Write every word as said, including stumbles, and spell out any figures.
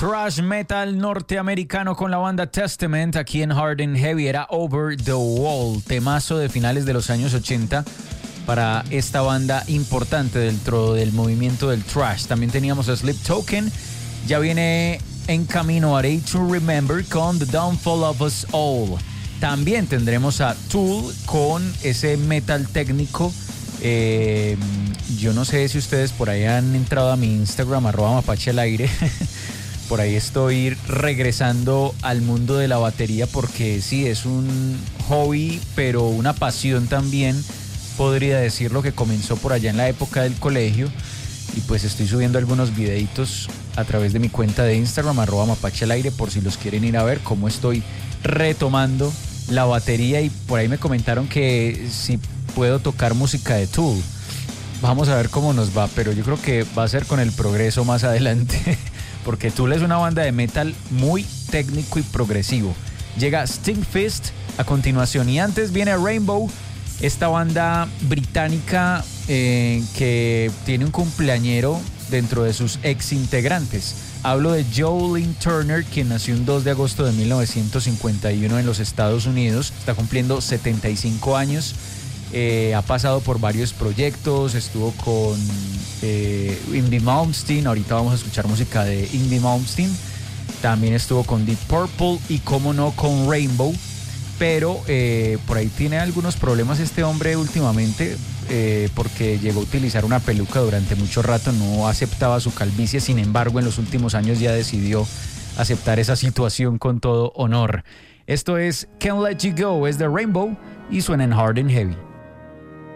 thrash metal norteamericano con la banda Testament aquí en Hard and Heavy. Era Over the Wall, temazo de finales de los años ochenta para esta banda importante dentro del movimiento del thrash. También teníamos a Sleep Token, ya viene en camino a Day to Remember con The Downfall of Us All. También tendremos a Tool con ese metal técnico. Eh, yo no sé si ustedes por ahí han entrado a mi Instagram, arroba mapache al aire. Por ahí estoy regresando al mundo de la batería porque sí, es un hobby, pero una pasión también, podría decirlo, que comenzó por allá en la época del colegio. Y pues estoy subiendo algunos videitos a través de mi cuenta de Instagram, arroba mapache al aire, por si los quieren ir a ver cómo estoy retomando la batería. Y por ahí me comentaron que si puedo tocar música de Tool. Vamos a ver cómo nos va, pero yo creo que va a ser con el progreso más adelante, porque Tool es una banda de metal muy técnico y progresivo. Llega Stinkfist a continuación y antes viene Rainbow, esta banda británica eh, que tiene un cumpleañero dentro de sus ex integrantes. Hablo de Jolene Turner, quien nació el dos de agosto de mil novecientos cincuenta y uno en los Estados Unidos. Está cumpliendo setenta y cinco años. Eh, ha pasado por varios proyectos, estuvo con eh, Yngwie Malmsteen, ahorita vamos a escuchar música de Yngwie Malmsteen, también estuvo con Deep Purple y como no con Rainbow, pero eh, por ahí tiene algunos problemas este hombre últimamente eh, porque llegó a utilizar una peluca durante mucho rato, no aceptaba su calvicie, sin embargo en los últimos años ya decidió aceptar esa situación con todo honor. Esto es Can't Let You Go, es de Rainbow y suena en Hard and Heavy.